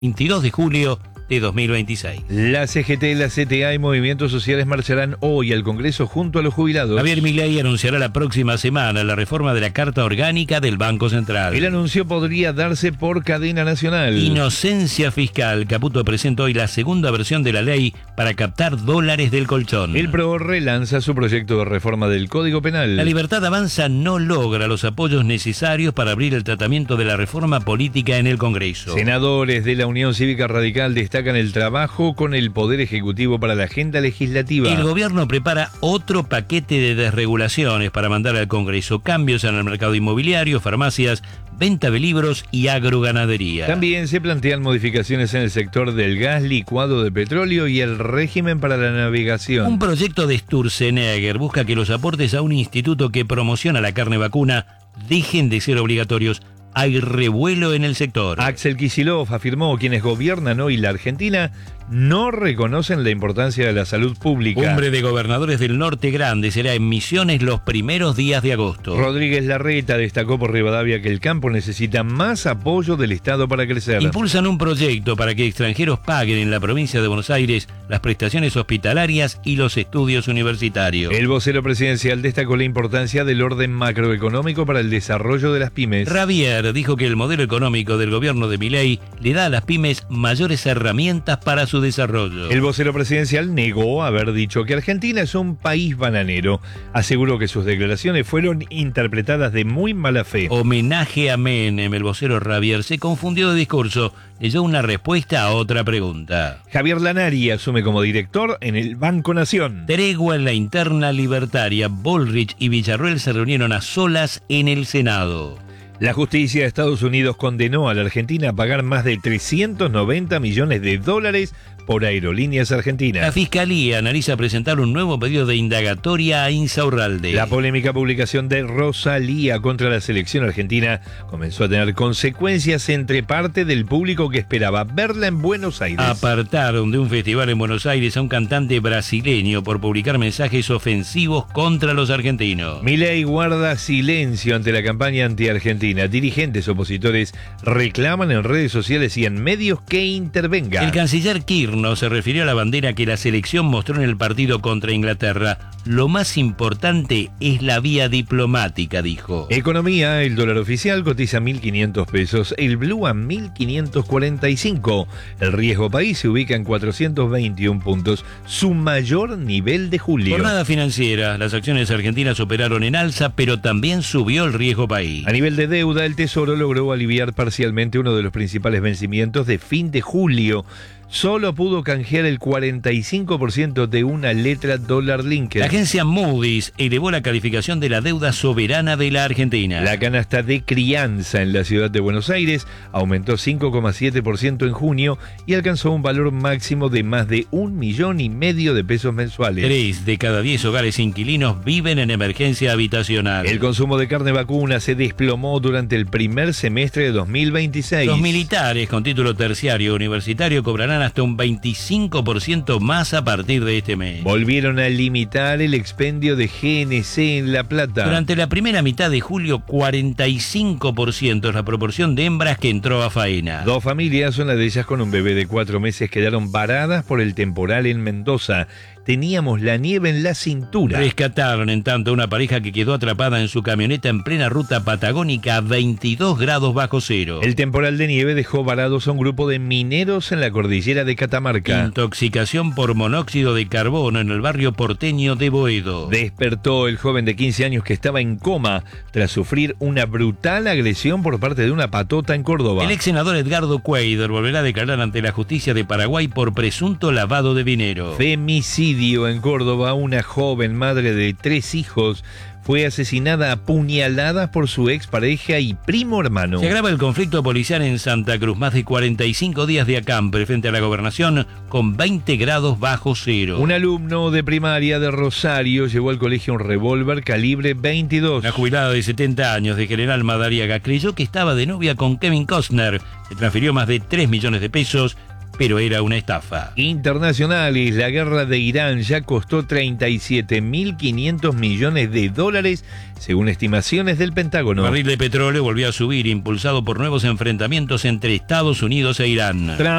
22 de julio de 2026. La CGT, la CTA y movimientos sociales marcharán hoy al Congreso junto a los jubilados. Javier Milei anunciará la próxima semana la reforma de la Carta Orgánica del Banco Central. El anuncio podría darse por cadena nacional. Inocencia fiscal. Caputo presenta hoy la segunda versión de la ley para captar dólares del colchón. El PRO relanza su proyecto de reforma del Código Penal. La Libertad Avanza no logra los apoyos necesarios para abrir el tratamiento de la reforma política en el Congreso. Senadores de la Unión Cívica Radical destacan el trabajo con el Poder Ejecutivo para la agenda legislativa. El gobierno prepara otro paquete de desregulaciones para mandar al Congreso. Cambios en el mercado inmobiliario, farmacias, venta de libros y agroganadería. También se plantean modificaciones en el sector del gas licuado de petróleo y el régimen para la navegación. Un proyecto de Sturzenegger busca que los aportes a un instituto que promociona la carne vacuna dejen de ser obligatorios. Hay revuelo en el sector. Axel Kicillof afirmó: quienes gobiernan hoy la Argentina no reconocen la importancia de la salud pública. Cumbre de gobernadores del Norte Grande será en Misiones los primeros días de agosto. Rodríguez Larreta destacó por Rivadavia que el campo necesita más apoyo del Estado para crecer. Impulsan un proyecto para que extranjeros paguen en la provincia de Buenos Aires las prestaciones hospitalarias y los estudios universitarios. El vocero presidencial destacó la importancia del orden macroeconómico para el desarrollo de las pymes. Ravier dijo que el modelo económico del gobierno de Milei le da a las pymes mayores herramientas para su desarrollo. El vocero presidencial negó haber dicho que Argentina es un país bananero. Aseguró que sus declaraciones fueron interpretadas de muy mala fe. Homenaje a Menem. El vocero Ravier se confundió de discurso. Leyó una respuesta a otra pregunta. Javier Lanari asume como director en el Banco Nación. Tregua en la interna libertaria. Bullrich y Villarroel se reunieron a solas en el Senado. La justicia de Estados Unidos condenó a la Argentina a pagar más de 390 millones de dólares por Aerolíneas Argentinas. La Fiscalía analiza presentar un nuevo pedido de indagatoria a Insaurralde. La polémica publicación de Rosalía contra la selección argentina comenzó a tener consecuencias entre parte del público que esperaba verla en Buenos Aires. Apartaron de un festival en Buenos Aires a un cantante brasileño por publicar mensajes ofensivos contra los argentinos. Milei guarda silencio ante la campaña anti-argentina. Dirigentes opositores reclaman en redes sociales y en medios que intervenga. El canciller Kirchner se refirió a la bandera que la selección mostró en el partido contra Inglaterra. Lo más importante es la vía diplomática, dijo. Economía: el dólar oficial cotiza 1.500 pesos, el blue a 1.545. El riesgo país se ubica en 421 puntos, su mayor nivel de julio. Jornada financiera: las acciones argentinas operaron en alza, pero también subió el riesgo país. A nivel de deuda, el Tesoro logró aliviar parcialmente uno de los principales vencimientos de fin de julio. Solo pudo canjear el 45% de una letra dólar linked. La agencia Moody's elevó la calificación de la deuda soberana de la Argentina. La canasta de crianza en la ciudad de Buenos Aires aumentó 5,7% en junio y alcanzó un valor máximo de más de 1,5 millones de pesos mensuales. 3 de cada 10 hogares inquilinos viven en emergencia habitacional. El consumo de carne vacuna se desplomó durante el primer semestre de 2026. Los militares con título terciario universitario cobrarán hasta un 25% más a partir de este mes. Volvieron a limitar el expendio de GNC en La Plata. Durante la primera mitad de julio, 45% es la proporción de hembras que entró a faena. 2 familias, una de ellas con un bebé de 4 meses, quedaron varadas por el temporal en Mendoza. Teníamos la nieve en la cintura. Rescataron en tanto una pareja que quedó atrapada en su camioneta en plena ruta patagónica a 22 grados bajo cero. El temporal de nieve dejó varados a un grupo de mineros en la cordillera de Catamarca. Intoxicación por monóxido de carbono en el barrio porteño de Boedo. Despertó el joven de 15 años que estaba en coma tras sufrir una brutal agresión por parte de una patota en Córdoba. El ex senador Edgardo Cuéllar volverá a declarar ante la justicia de Paraguay por presunto lavado de dinero. Femicidio en Córdoba: una joven madre de 3 hijos fue asesinada a puñaladas por su expareja y primo hermano. Se agrava el conflicto policial en Santa Cruz. Más de 45 días de acampe frente a la gobernación con 20 grados bajo cero. Un alumno de primaria de Rosario llevó al colegio un revólver calibre 22. La jubilada de 70 años de General Madariaga creyó que estaba de novia con Kevin Costner. Se transfirió más de 3 millones de pesos, pero era una estafa. Internacionales, la guerra de Irán ya costó 37.500 millones de dólares, según estimaciones del Pentágono. El barril de petróleo volvió a subir, impulsado por nuevos enfrentamientos entre Estados Unidos e Irán.